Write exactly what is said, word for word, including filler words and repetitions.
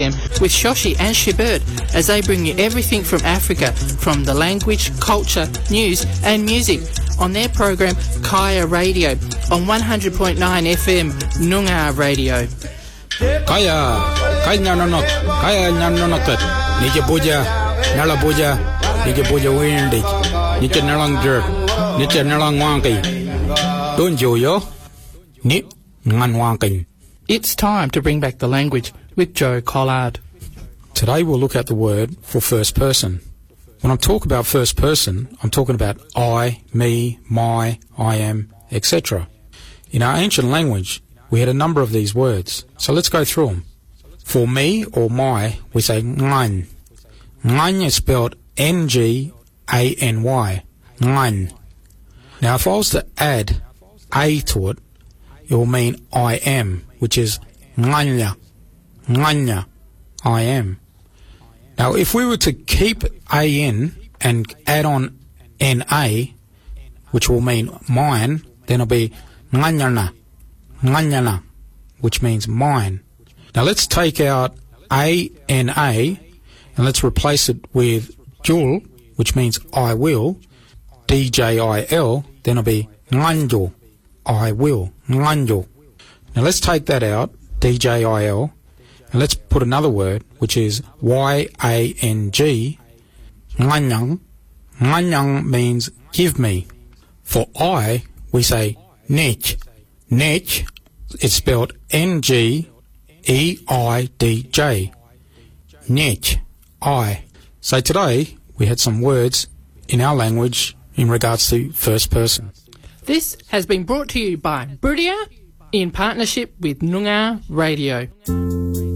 M with Shoshi and Shibert as they bring you everything from Africa, from the language, culture, news and music on their program Kaya Radio on one hundred point nine F M Noongar Radio. Kaya, kaya nanonot, kaya nanonotat, nije puja, nala puja, nije puja windik, nije nalang jerk, nije nalang wanki. Don't you yo? Ni ngan wanki. It's time to bring back the language with Joe Collard. Today we'll look at the word for first person. When I talk about first person, I'm talking about I, me, my, I am, et cetera. In our ancient language, we had a number of these words, so let's go through them. For me or my, we say ngan. Ngan is spelled N G A N Y. Ngan. Now, if I was to add A to it, it will mean I am, which is nganya. Nganya. I am. Now, if we were to keep A N and add on N A, which will mean mine, then it'll be nganyana. Nganyana, which means mine. Now let's take out A N A and let's replace it with jul, which means I will, D J I L, then it'll be nganjo, I will, nganjo. Now let's take that out, D J I L, and let's put another word, which is Y A N G, nganyang. Nganyang means give me. For I, we say nech. Nech is spelled N G E I D J. Nech, I. So today we had some words in our language in regards to first person. This has been brought to you by Brudia in partnership with Noongar Radio.